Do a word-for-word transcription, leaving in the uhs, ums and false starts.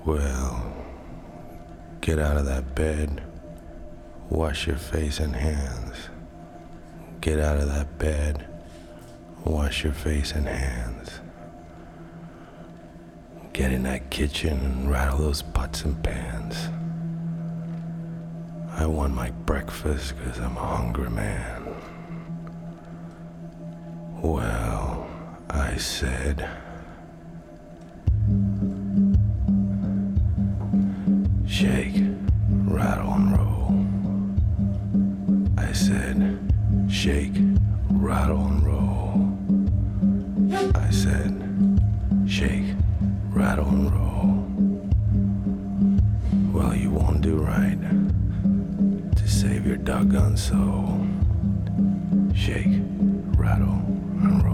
Well, get out of that bed, wash your face and hands. Get out of that bed, wash your face and hands. Get in that kitchen and rattle those pots and pans. I want my breakfast because I'm a hungry man. Well, I said, shake, rattle and roll. I said, shake, rattle and roll. I said, shake, rattle and roll. Well, you won't do right to save your doggone soul. Shake, rattle and roll.